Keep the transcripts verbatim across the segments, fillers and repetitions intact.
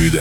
Sud.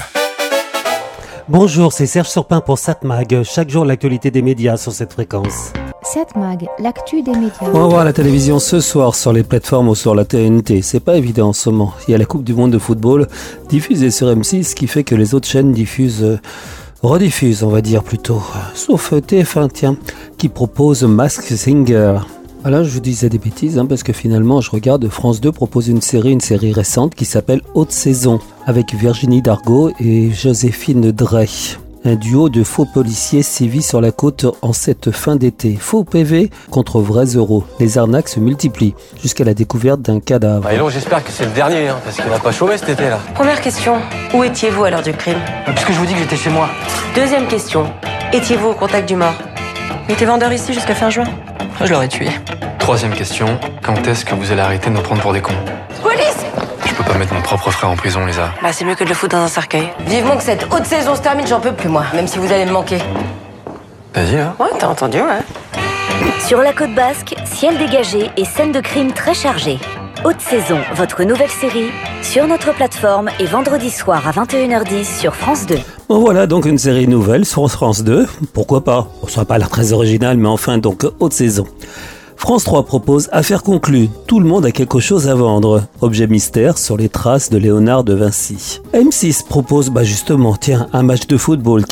Bonjour, c'est Serge Surpin pour Satmag. Chaque jour, l'actualité des médias sur cette fréquence. Satmag, l'actu des médias. On va voir la télévision ce soir sur les plateformes ou sur la T N T. C'est pas évident en ce moment. Il y a la Coupe du Monde de football diffusée sur M six, ce qui fait que les autres chaînes diffusent, euh, rediffusent, on va dire plutôt. Sauf T F un, tiens, qui propose Masked Singer. Voilà, je vous disais des bêtises, hein, parce que finalement, je regarde, France deux propose une série, une série récente qui s'appelle Haute Saison, avec Virginie Dargaud et Joséphine Drey. Un duo de faux policiers sévit sur la côte en cette fin d'été. Faux P V contre vrais euros. Les arnaques se multiplient, jusqu'à la découverte d'un cadavre. Bah, et donc j'espère que c'est le dernier, hein, parce qu'il n'a pas chômé cet été-là. Première question, où étiez-vous à l'heure du crime? Puisque je vous dis que j'étais chez moi. Deuxième question, étiez-vous au contact du mort? Il était vendeur ici jusqu'à fin juin? Je l'aurais tué. Troisième question, quand est-ce que vous allez arrêter de nous prendre pour des cons? Police! Je peux pas mettre mon propre frère en prison, Lisa. Bah c'est mieux que de le foutre dans un cercueil. Vivement que cette haute saison se termine, j'en peux plus moi, même si vous allez me manquer. Vas-y, hein. Ouais, t'as entendu, ouais. Sur la côte basque, ciel dégagé et scène de crime très chargée. Haute Saison, votre nouvelle série, sur notre plateforme et vendredi soir à vingt et une heures dix sur France deux. Bon voilà donc une série nouvelle sur France deux, pourquoi pas? Bon, ça n'a pas l'air très original, mais enfin donc Haute Saison. France trois propose Affaire conclue, tout le monde a quelque chose à vendre. Objet mystère sur les traces de Léonard de Vinci. M six propose, bah justement, tiens, un match de football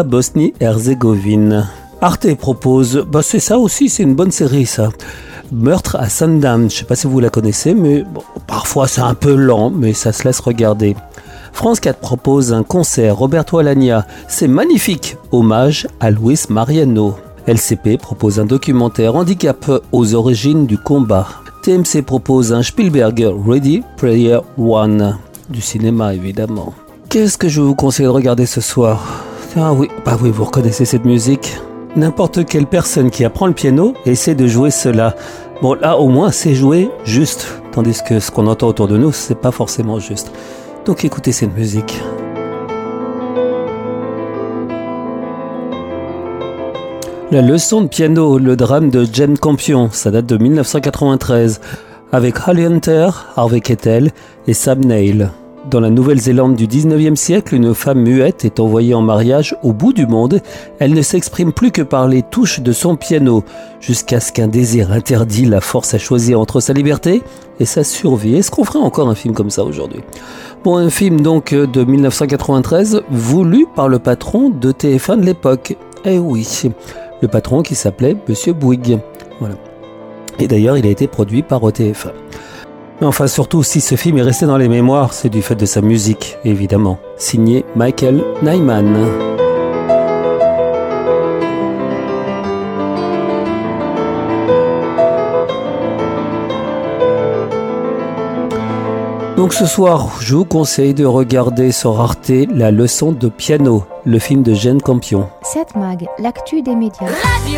Canada-Bosnie-Herzégovine. Arte propose, bah c'est ça aussi, c'est une bonne série ça. Meurtre à Sundance, je sais pas si vous la connaissez, mais bon, parfois c'est un peu lent, mais ça se laisse regarder. France quatre propose un concert Roberto Alagna, c'est magnifique, hommage à Luis Mariano. L C P propose un documentaire handicap aux origines du combat. T M C propose un Spielberg Ready Player One, du cinéma évidemment. Qu'est-ce que je vous conseille de regarder ce soir? Ah oui, bah oui, vous reconnaissez cette musique? N'importe quelle personne qui apprend le piano essaie de jouer cela. Bon, là, au moins, c'est joué juste. Tandis que ce qu'on entend autour de nous, c'est pas forcément juste. Donc, écoutez cette musique. La leçon de piano, le drame de Jane Campion. Ça date de dix-neuf cent quatre-vingt-treize. Avec Holly Hunter, Harvey Keitel et Sam Neill. Dans la Nouvelle-Zélande du dix-neuvième siècle, une femme muette est envoyée en mariage au bout du monde. Elle ne s'exprime plus que par les touches de son piano, jusqu'à ce qu'un désir interdit la force à choisir entre sa liberté et sa survie. Est-ce qu'on ferait encore un film comme ça aujourd'hui? Bon, un film donc de dix-neuf cent quatre-vingt-treize, voulu par le patron de T F un de l'époque. Eh oui, le patron qui s'appelait Monsieur Bouygues. Voilà. Et d'ailleurs, il a été produit par O T F un. Mais enfin, surtout, si ce film est resté dans les mémoires, c'est du fait de sa musique, évidemment. Signé Michael Nyman. Donc ce soir, je vous conseille de regarder sur Arte La leçon de piano, le film de Jane Campion. Satmag, l'actu des médias.